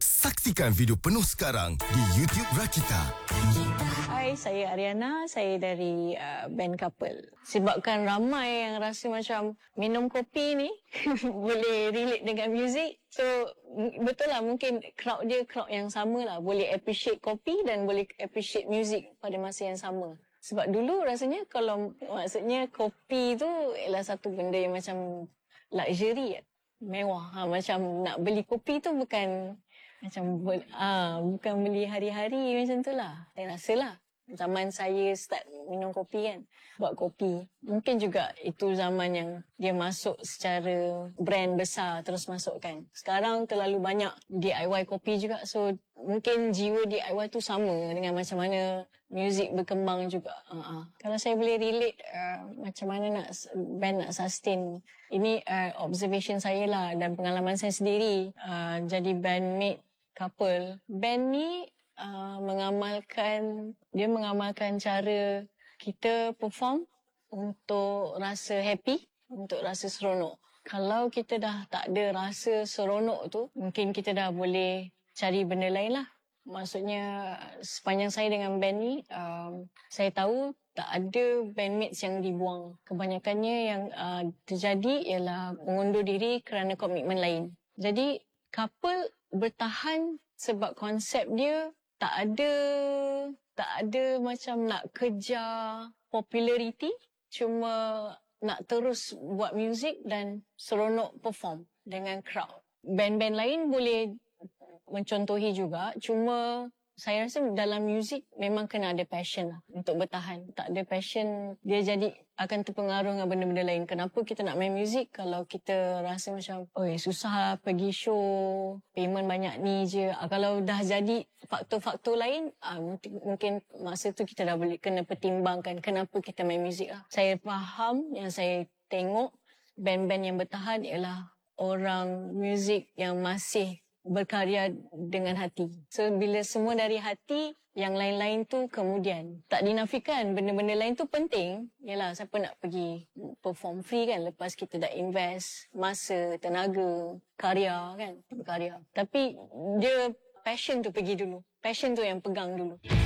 Saksikan video penuh sekarang di YouTube Rakita. Hai, saya Ariana. Saya dari band Couple. Sebabkan ramai yang rasa macam minum kopi ni boleh relate dengan muzik. So, betul lah mungkin crowd dia crowd yang sama lah. Boleh appreciate kopi dan boleh appreciate muzik pada masa yang sama. Sebab dulu rasanya kalau maksudnya kopi tu ialah satu benda yang macam luxury, mewah. Macam nak beli kopi tu bukan bukan beli hari-hari macam tu lah. Saya rasa lah. Zaman saya start minum kopi kan. Buat kopi. Mungkin juga itu zaman yang dia masuk secara brand besar terus masuk kan. Sekarang terlalu banyak DIY kopi juga. So mungkin jiwa DIY tu sama dengan macam mana muzik berkembang juga. Kalau saya boleh relate macam mana nak band nak sustain. Ini observation saya lah dan pengalaman saya sendiri. Jadi bandmate Couple. Band ni mengamalkan cara kita perform untuk rasa happy, untuk rasa seronok. Kalau kita dah tak ada rasa seronok tu, mungkin kita dah boleh cari benda lain lah. Maksudnya sepanjang saya dengan band ni, saya tahu tak ada bandmates yang dibuang. Kebanyakannya yang terjadi ialah mengundur diri kerana komitmen lain. Jadi Couple bertahan sebab konsep dia tak ada macam nak kejar populariti, cuma nak terus buat muzik dan seronok perform dengan crowd. Band-band lain boleh mencontohi juga, cuma saya rasa dalam muzik memang kena ada passion lah untuk bertahan. Tak ada passion, dia jadi akan terpengaruh dengan benda-benda lain. Kenapa kita nak main muzik kalau kita rasa macam, susah lah pergi show, payment banyak ni je. Kalau dah jadi faktor-faktor lain, mungkin masa tu kita dah boleh kena pertimbangkan kenapa kita main muzik lah. Saya faham, yang saya tengok band-band yang bertahan ialah orang muzik yang masih berkarya dengan hati. So, bila semua dari hati, yang lain-lain tu kemudian. Tak dinafikan, benda-benda lain tu penting. Yalah, siapa nak pergi perform free kan lepas kita dah invest masa, tenaga, karya kan, berkarya. Tapi dia passion tu pergi dulu. Passion tu yang pegang dulu.